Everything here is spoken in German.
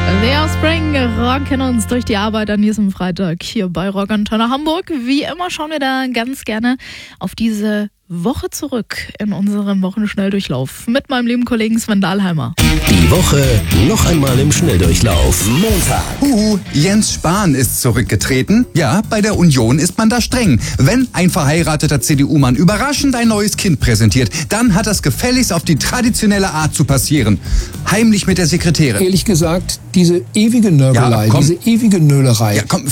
The Offspring rocken uns durch die Arbeit an diesem Freitag hier bei Rock Antenne Hamburg. Wie immer schauen wir da ganz gerne auf diese Woche zurück in unserem Wochenschnelldurchlauf mit meinem lieben Kollegen Sven Dahlheimer. Die Woche noch einmal im Schnelldurchlauf. Montag. Jens Spahn ist zurückgetreten. Ja, bei der Union ist man da streng. Wenn ein verheirateter CDU-Mann überraschend ein neues Kind präsentiert, dann hat das gefälligst auf die traditionelle Art zu passieren. Heimlich mit der Sekretärin. Ehrlich gesagt, diese ewige Nörgelei, Ja, komm. diese ewige Nölerei. Ja, komm,